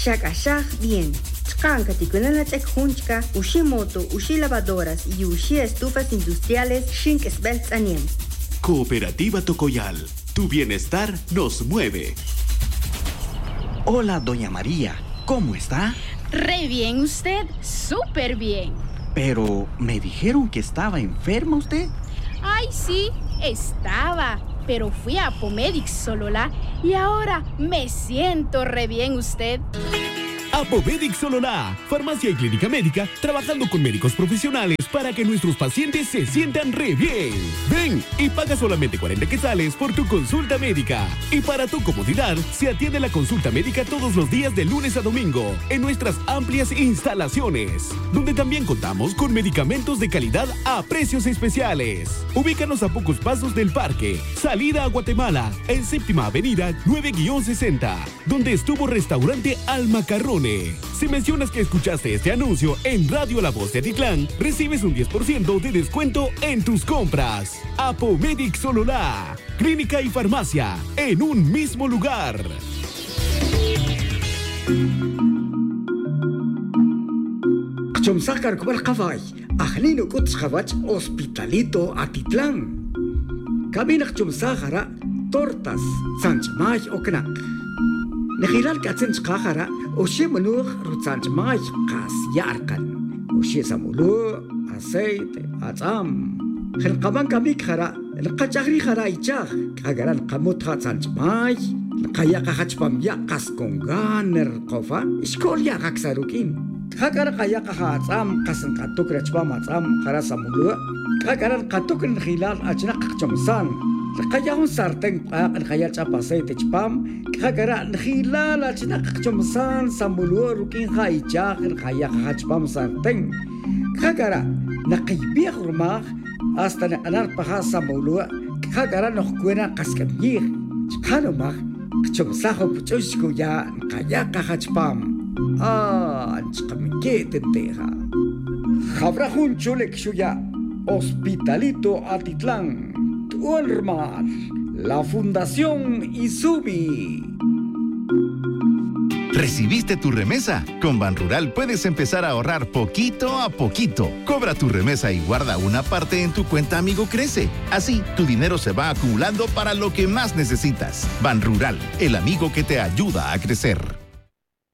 Shakashak bien. Chkanka tikunanachek hunchka, ushi moto, ushi lavadoras y ushi estufas industriales shink sbelts aniem. Cooperativa Tocoyal. Tu bienestar nos mueve. Hola, doña María. ¿Cómo está? Re bien, usted. Súper bien. Pero me dijeron que estaba enferma usted. Ay, sí, estaba. Pero fui a Apomedic Sololá y ahora me siento re bien, usted. Apomedic Sololá, farmacia y clínica médica, trabajando con médicos profesionales para que nuestros pacientes se sientan re bien. Ven y paga solamente 40 quetzales por tu consulta médica. Y para tu comodidad, se atiende la consulta médica todos los días de lunes a domingo en nuestras amplias instalaciones, donde también contamos con medicamentos de calidad a precios especiales. Ubícanos a pocos pasos del parque, salida a Guatemala, en Séptima Avenida 9-60, donde estuvo restaurante Al Macarrone. Si mencionas que escuchaste este anuncio en Radio La Voz de Atitlán, recibes un 10% de descuento en tus compras. Apomedic Sololá, clínica y farmacia en un mismo lugar. Chomsakar kubal kafay, ahlino kuts khabach Hospitalito Atitlán. Kabinak chomsakara tortas sanchmay oknak. Nehilal katzen chkahara oshi manuch rutsanchmay qas yarkan. Oshi samulu aceite atzam. Khilqaban kamik khara القجاري خرايجاه كأجران قموت خاتسانج ماي القياقة خاتشبام يقاس كونغانر قفا إشكول يقاك ساروكين كأجر قياقة خاتسام قاسن قطوك رجبام أتسام خراسا ملوء كأجران قطوك الخلال أجناق جمسان القياقون سارتين قاق الخيال شاباسي تجبام كأجران خلال أجناق جمسان ساملوء روكين خايجاه القياقة خاتشبام سارتين كأجران نقيبيخ رماخ hasta anar pahasa maulua kagara no kuena kaskabnir chano mag chomsaho puchoshku ya kaya kahachpam chkamike tenteja jabrajun chulek shuya Hospitalito Atitlán Tuolmar la Fundación Izumi. ¿Recibiste tu remesa? Con Banrural puedes empezar a ahorrar poquito a poquito. Cobra tu remesa y guarda una parte en tu cuenta Amigo Crece. Así, tu dinero se va acumulando para lo que más necesitas. Banrural, el amigo que te ayuda a crecer.